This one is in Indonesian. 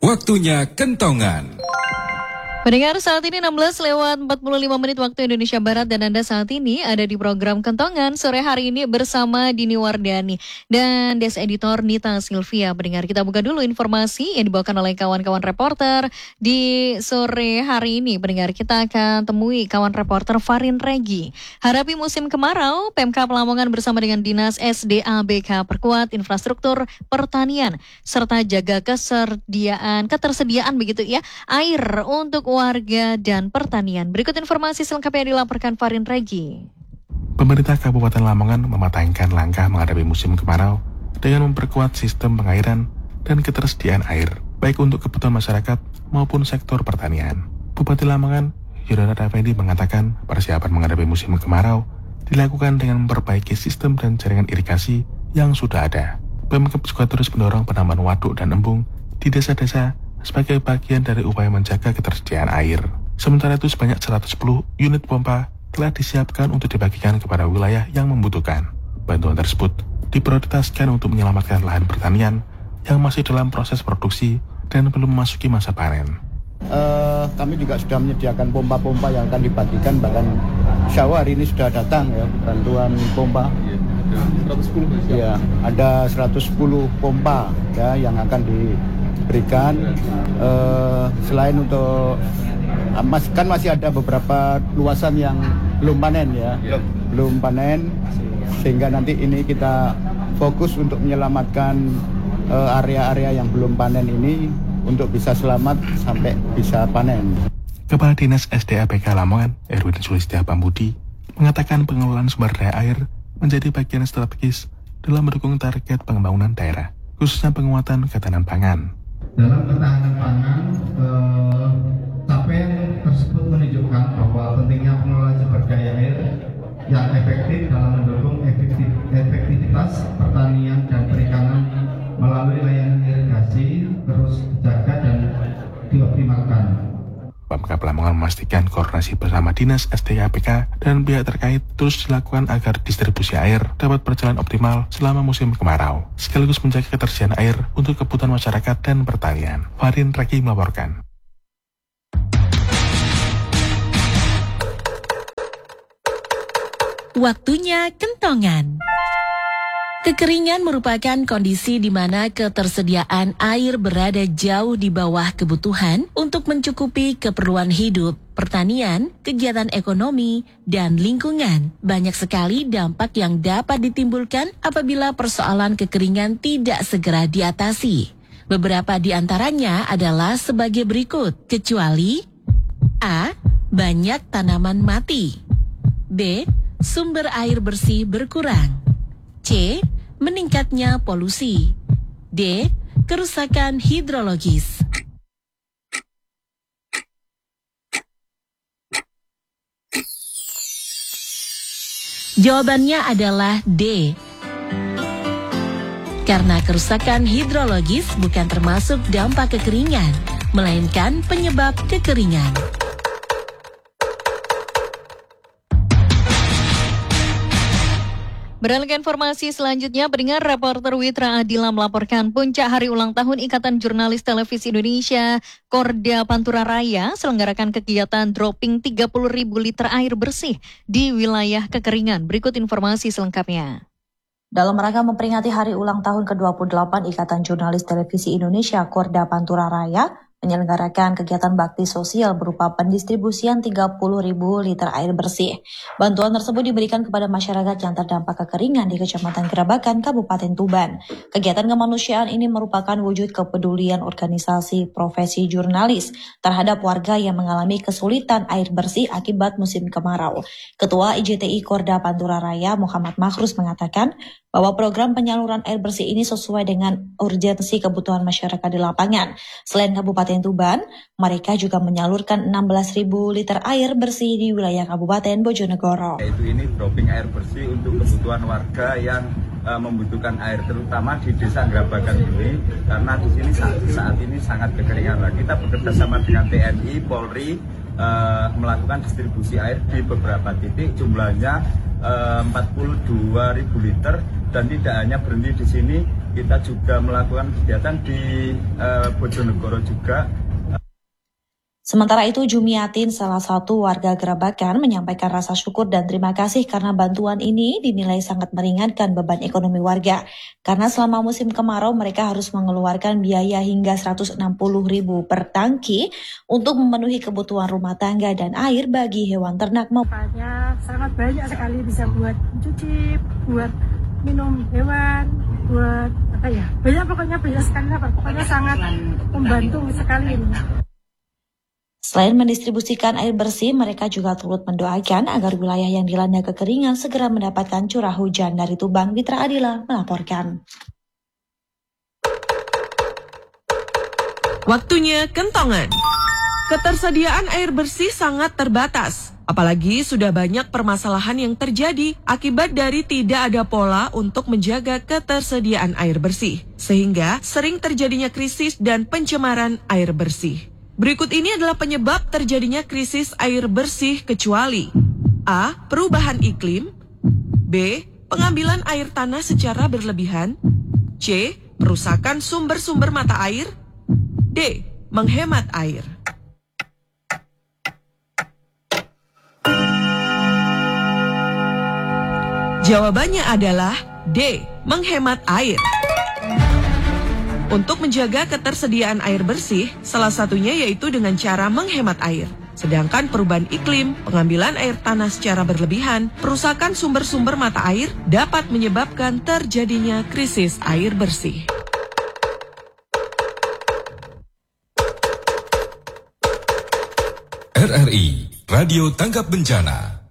Waktunya kentongan. Pendengar, saat ini 16:45 waktu Indonesia Barat dan Anda saat ini ada di program Kentongan sore hari ini bersama Dini Wardani dan Des Editor Nita Silvia. Pendengar, kita buka dulu informasi yang dibawakan oleh kawan-kawan reporter di sore hari ini. Pendengar, kita akan temui kawan reporter Farin Regi. Hadapi musim kemarau, Pemkab Lamongan bersama dengan Dinas SDA-BK perkuat infrastruktur pertanian serta jaga ketersediaan begitu ya air untuk warga dan pertanian. Berikut informasi selengkapnya dilaporkan Farin Regi. Pemerintah Kabupaten Lamongan mematangkan langkah menghadapi musim kemarau dengan memperkuat sistem pengairan dan ketersediaan air, baik untuk kebutuhan masyarakat maupun sektor pertanian. Bupati Lamongan, Yudhorat Effendi mengatakan persiapan menghadapi musim kemarau dilakukan dengan memperbaiki sistem dan jaringan irigasi yang sudah ada. Pemkab juga terus mendorong penambahan waduk dan embung di desa-desa sebagai bagian dari upaya menjaga ketersediaan air. Sementara itu sebanyak 110 unit pompa telah disiapkan untuk dibagikan kepada wilayah yang membutuhkan. Bantuan tersebut diprioritaskan untuk menyelamatkan lahan pertanian yang masih dalam proses produksi dan belum memasuki masa panen. Kami juga sudah menyediakan pompa-pompa yang akan dibagikan, bahkan insya hari ini sudah datang ya bantuan pompa. Ya, ada 110 pompa ya yang akan diberikan. Selain untuk kan masih ada beberapa luasan yang belum panen ya, belum panen, sehingga nanti ini kita fokus untuk menyelamatkan area-area yang belum panen ini untuk bisa selamat sampai bisa panen. Kepala Dinas SDA-BK Lamongan, Erwin Sulistya Pambudi, mengatakan pengelolaan sumber daya air menjadi bagian strategis dalam mendukung target pengembangan daerah, khususnya penguatan ketahanan pangan. Dalam ketahanan pangan, capaian tersebut menunjukkan bahwa pentingnya pengelolaan sumber daya air yang efektif dalam mendukung efektivitas pertanian dan perikanan melalui layanan irigasi terus dijaga dan dioptimalkan. Pemkab Lamongan memastikan koordinasi bersama Dinas SDA-BK dan pihak terkait terus dilakukan agar distribusi air dapat berjalan optimal selama musim kemarau, sekaligus menjaga ketersediaan air untuk kebutuhan masyarakat dan pertanian. Farin Regi melaporkan. Waktunya kentongan. Kekeringan merupakan kondisi di mana ketersediaan air berada jauh di bawah kebutuhan untuk mencukupi keperluan hidup, pertanian, kegiatan ekonomi, dan lingkungan. Banyak sekali dampak yang dapat ditimbulkan apabila persoalan kekeringan tidak segera diatasi. Beberapa di antaranya adalah sebagai berikut, kecuali A. Banyak tanaman mati. B. Sumber air bersih berkurang. C. Meningkatnya polusi. D. Kerusakan hidrologis. Jawabannya adalah D. Karena kerusakan hidrologis bukan termasuk dampak kekeringan, melainkan penyebab kekeringan. Beralih ke informasi selanjutnya, pendengar, reporter Witra Adila melaporkan puncak hari ulang tahun Ikatan Jurnalis Televisi Indonesia Korda Pantura Raya selenggarakan kegiatan dropping 30.000 liter air bersih di wilayah kekeringan. Berikut informasi selengkapnya. Dalam rangka memperingati hari ulang tahun ke-28 Ikatan Jurnalis Televisi Indonesia Korda Pantura Raya, menyelenggarakan kegiatan bakti sosial berupa pendistribusian 30.000 liter air bersih. Bantuan tersebut diberikan kepada masyarakat yang terdampak kekeringan di Kecamatan Gerabakan, Kabupaten Tuban. Kegiatan kemanusiaan ini merupakan wujud kepedulian organisasi profesi jurnalis terhadap warga yang mengalami kesulitan air bersih akibat musim kemarau. Ketua IJTI Korda Pantura Raya Muhammad Makhrus mengatakan bahwa program penyaluran air bersih ini sesuai dengan urgensi kebutuhan masyarakat di lapangan. Selain Kabupaten Tuban, mereka juga menyalurkan 16.000 liter air bersih di wilayah Kabupaten Bojonegoro. Ini dropping air bersih untuk kebutuhan warga yang membutuhkan air, terutama di Desa Gerabakan ini, karena di sini saat ini sangat kekeringan. Kita bekerja sama dengan TNI, Polri, melakukan distribusi air di beberapa titik, jumlahnya 42.000 liter, dan tidak hanya berhenti di sini, Kita juga melakukan kegiatan di Bojonegoro juga. Sementara itu, Jumiatin, salah satu warga Gerabakan, menyampaikan rasa syukur dan terima kasih karena bantuan ini dinilai sangat meringankan beban ekonomi warga. Karena selama musim kemarau mereka harus mengeluarkan biaya hingga 160.000 per tangki untuk memenuhi kebutuhan rumah tangga dan air bagi hewan ternak. Sangat banyak sekali, bisa buat cuci, buat minum hewan, buat banyak sekali, pokoknya sangat membantu sekali ini. Selain mendistribusikan air bersih, mereka juga turut mendoakan agar wilayah yang dilanda kekeringan segera mendapatkan curah hujan. Dari Tuban, Mitra Adila melaporkan. Waktunya kentongan. Ketersediaan air bersih sangat terbatas. Apalagi sudah banyak permasalahan yang terjadi akibat dari tidak ada pola untuk menjaga ketersediaan air bersih. Sehingga sering terjadinya krisis dan pencemaran air bersih. Berikut ini adalah penyebab terjadinya krisis air bersih kecuali: A. Perubahan iklim, B. Pengambilan air tanah secara berlebihan, C. Perusakan sumber-sumber mata air, D. Menghemat air. Jawabannya adalah D. Menghemat air. Untuk menjaga ketersediaan air bersih, salah satunya yaitu dengan cara menghemat air. Sedangkan perubahan iklim, pengambilan air tanah secara berlebihan, perusakan sumber-sumber mata air dapat menyebabkan terjadinya krisis air bersih. RRI Radio Tanggap Bencana.